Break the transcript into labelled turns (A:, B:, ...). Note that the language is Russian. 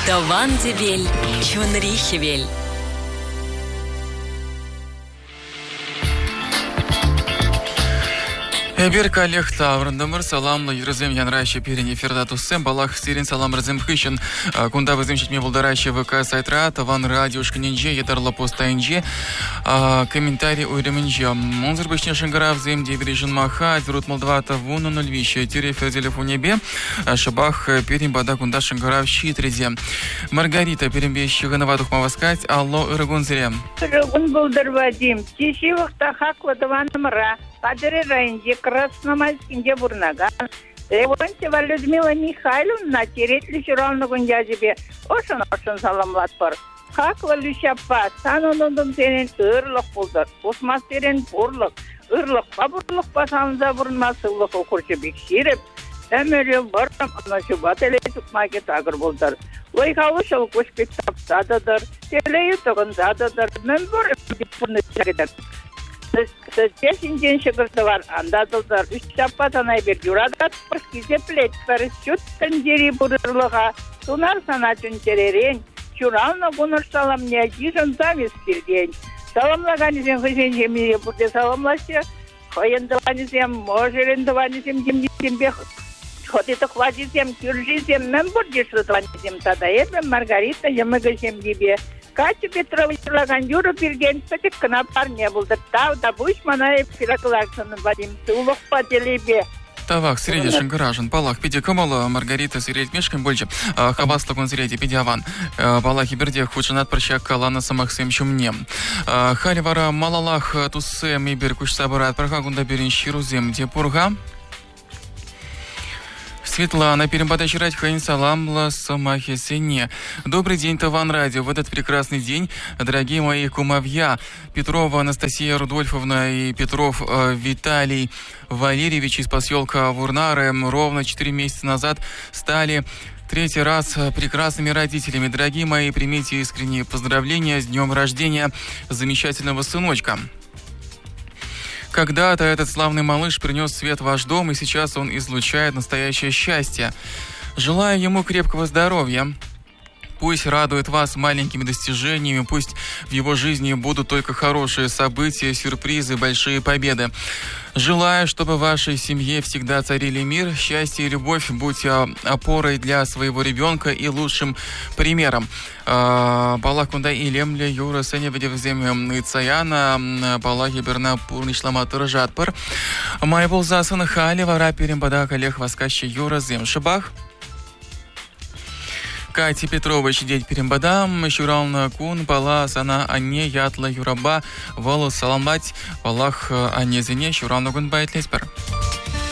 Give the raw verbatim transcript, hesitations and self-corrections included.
A: Тавандевель, Чунрихевель.
B: Эбир коллег Таврандамыр, саламлы юрзем янрайши перен эфирда туссем, балах сирен салам рзем хыщен, кунда вызем читме булдарайши ВК сайтра, таван радиошканенже, едарлы постайнже, комментарий уйременже. Монзыр бешне шангара взем дебрежен маха, зрут молдвата вуну нульвище, тирефер телефоне бе, шабах перен бада кунда шангара в щитрезе. Маргарита перенбещи ганаватух маваскать, алло ирагун зрем.
C: Ирагун булдарвадим, тишивах тахак ладаванамра. Падре Рэнди, Красномайскинде Бурнаган, Левонтьева Людмила Михайловна, Теретли Чуравна Гундязебе, Ошан Ошан Саламлатпар, Хакла Люшапа, Санонудум Терен Ырлық Пулдар, Осмас Терен Бурлық, Ырлық Бабурлық Пасанза Бурнмасылық Окурчы Бекширеп, Әмірі Барам Анашуба Телетук Макет Агр Булдар, Лайхалышыл Кушпек Тапсададыр, Телею Тоғынзададыр, Мен Борым Дипурны Чагедар. Сесинден шыгырдывар андадылдар, үш шаппатанай бер юрадат, пырскизе плет, пәріс тіндері бұрырлыға, сунар сана түнтеререн, чурална гуныр салам неадижын замес келген. Саламлаганезен хызен жемере бұрде саламлашы, хойындыванезем, можерендыванезем, демдесембе, хотеті хвазезем, күржезем, мен бұрде шыдванезем тадаебе, Маргарита емігі жемдебе. Катя Петрова Лаган Юра Пирген, пятик канапар не был, да да будь манаев Филаклаксона Вадим, Тулов по телебе.
B: Тавак, средишен гаражен, балах, пиди камала, Маргарита, средь мешкам больше, хабас лагун среди, пиди аван, балах и берде, худшанат прощак, калана самах сэм чумнем. Халивара малалах туссэм и беркуш сабарат, прахагунда берин щирузем, где пурга. Светлана, перембатачирать хаин саламла самахи сене. Добрый день, Таван Радио. В этот прекрасный день, дорогие мои кумовья, Петрова Анастасия Рудольфовна и Петров э, Виталий Валерьевич из поселка Вурнары ровно четыре месяца назад стали третий раз прекрасными родителями. Дорогие мои, примите искренние поздравления с днем рождения замечательного сыночка. Когда-то этот славный малыш принес свет в ваш дом, и сейчас он излучает настоящее счастье. Желаю ему крепкого здоровья. Пусть радует вас маленькими достижениями, пусть в его жизни будут только хорошие события, сюрпризы, большие победы. Желаю, чтобы в вашей семье всегда царили мир, счастье и любовь. Будьте опорой для своего ребенка и лучшим примером. Балакунда и лемля юра сеня ведевзем цаяна балаки берна пурнишлама тыржатпар. Майбул засын хали вара перембада коллег воскащи юра зем шибах. Кати Петрова сидеть перембадам, Шурална Кун, Бала, Сана, Анне, Ятла, Юраба, Волос, Саламбать, Валах, Анне, Зене, Шурална Кун, Байт, Леспер.